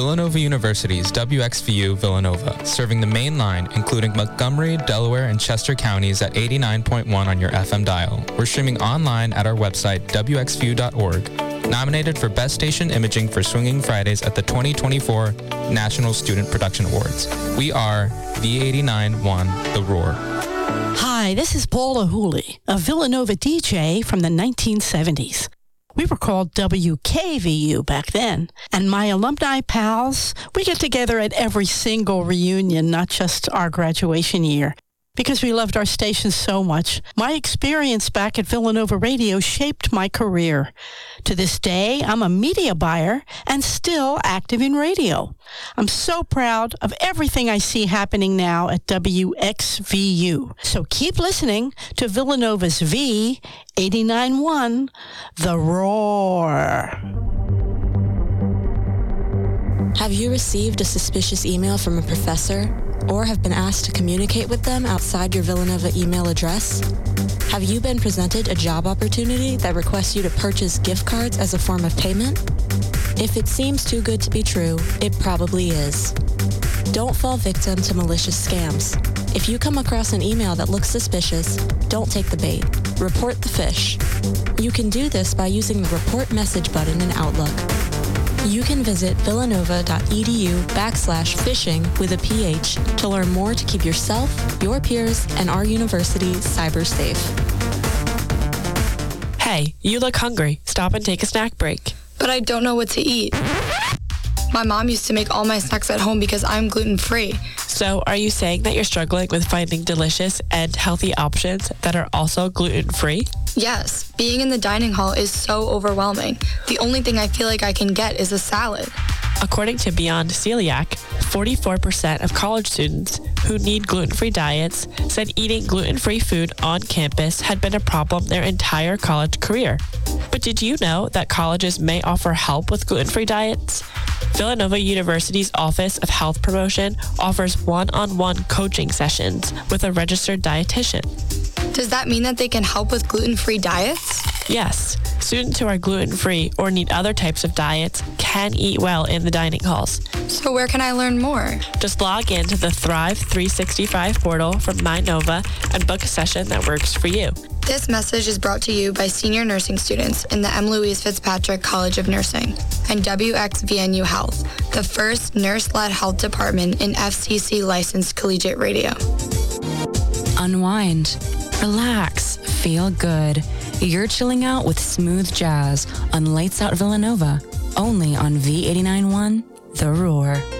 Villanova University's WXVU Villanova, serving the main line, including Montgomery, Delaware, and Chester counties at 89.1 on your FM dial. We're streaming online at our website, wxvu.org. Nominated for Best Station Imaging for Swinging Fridays at the 2024 National Student Production Awards. We are V89.1 The Roar. Hi, this is Paula Hooley, a Villanova DJ from the 1970s. We were called WKVU back then, and my alumni pals, we get together at every single reunion, not just our graduation year, because we loved our station so much. My experience back at Villanova Radio shaped my career. To this day, I'm a media buyer and still active in radio. I'm so proud of everything I see happening now at WXVU. So keep listening to Villanova's V89.1, The Roar. Have you received a suspicious email from a professor or have been asked to communicate with them outside your Villanova email address? Have you been presented a job opportunity that requests you to purchase gift cards as a form of payment? If it seems too good to be true, it probably is. Don't fall victim to malicious scams. If you come across an email that looks suspicious, don't take the bait. Report the fish. You can do this by using the Report Message button in Outlook. You can visit villanova.edu/phishing with a PH to learn more to keep yourself, your peers, and our university cyber safe. Hey, you look hungry. Stop and take a snack break. But I don't know what to eat. My mom used to make all my snacks at home because I'm gluten-free. So are you saying that you're struggling with finding delicious and healthy options that are also gluten-free? Yes, being in the dining hall is so overwhelming. The only thing I feel like I can get is a salad. According to Beyond Celiac, 44% of college students who need gluten-free diets said eating gluten-free food on campus had been a problem their entire college career. But did you know that colleges may offer help with gluten-free diets? Villanova University's Office of Health Promotion offers one-on-one coaching sessions with a registered dietitian. Does that mean that they can help with gluten-free diets? Yes. Students who are gluten-free or need other types of diets can eat well in the dining halls. So where can I learn more? Just log in to the Thrive 365 portal from MyNova and book a session that works for you. This message is brought to you by senior nursing students in the M. Louise Fitzpatrick College of Nursing and WXVNU Health, the first nurse-led health department in FCC licensed collegiate radio. Unwind, relax, feel good. You're chilling out with smooth jazz on Lights Out Villanova, only on V89.1 The Roar.